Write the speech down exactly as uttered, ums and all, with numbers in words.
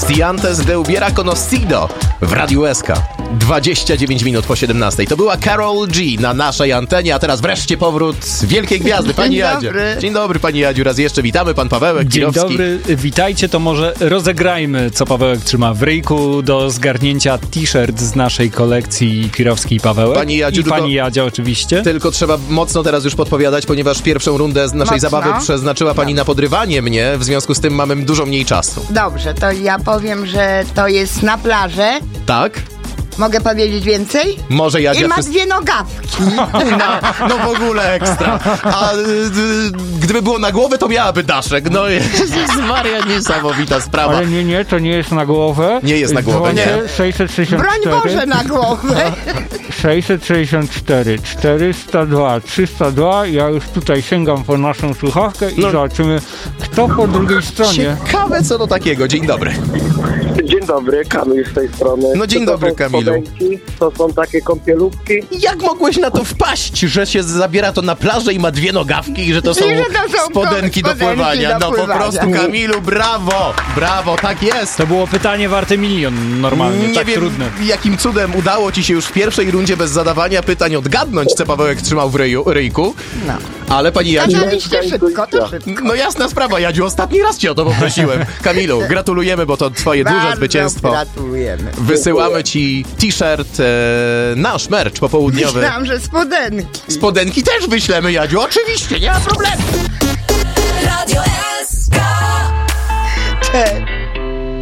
Si antes de hubiera conocido w Radiu S K. dwadzieścia dziewięć minut po siedemnastej. To była Karol G na naszej antenie, a teraz wreszcie powrót wielkiej gwiazdy, pani Dzień Jadziu. dobry. Dzień dobry, pani Jadziu, raz jeszcze witamy, pan Pawełek Dzień Kirowski. dobry, witajcie, to może rozegrajmy, co Pawełek trzyma w ryjku do zgarnięcia t-shirt z naszej kolekcji Kirowski i Pawełek. Pani Jadziu, I tylko- pani Jadzia oczywiście. Tylko trzeba mocno teraz już podpowiadać, ponieważ pierwszą rundę z naszej Mocno? zabawy przeznaczyła pani na podrywanie mnie, w związku z tym mamy dużo mniej czasu. Dobrze, to ja powiem, że to jest na plaży. Tak? Mogę powiedzieć więcej? Może Jadzia... I ma wszyscy- dwie nogawki. No, no w ogóle ekstra. A y, y, gdyby było na głowę, to miałaby daszek. No Jezus Maria, niesamowita sprawa. Ale nie, nie, to nie jest na głowę. Nie jest na głowę, nie. Dzwonię sześćset sześćdziesiąt Broń cztery, Boże na głowę. sześćset sześćdziesiąt cztery, czterysta dwa, trzysta dwa. Ja już tutaj sięgam po naszą słuchawkę i No. zobaczymy, kto po drugiej stronie. Ciekawe co do takiego. Dzień dobry. Dzień dobry, Kamil z tej strony. No dzień Czy to dobry, są Kamilu. spodenki? To są takie kąpielówki? Jak mogłeś na to wpaść, że się zabiera to na plażę i ma dwie nogawki i że to są, I że to są spodenki do spodenki pływania? do No po pływania. prostu, Kamilu, brawo! Brawo, tak jest! To było pytanie warte milion normalnie, Nie tak wiem, trudne. jakim cudem udało ci się już w pierwszej rundzie bez zadawania pytań odgadnąć, co Pawełek trzymał w ryju, ryjku. No. Ale pani Jadziu... Zaczęliście szybko, to szybko. No jasna sprawa, Jadziu, ostatni raz cię o to poprosiłem. Kamilu, gratulujemy, bo to twoje duże Bardzo zwycięstwo. gratulujemy. Wysyłamy ci t-shirt, e, nasz merch popołudniowy. Myślałam, że spodenki. Spodenki też wyślemy, Jadziu, oczywiście, nie ma problemu. Radio S K. Te-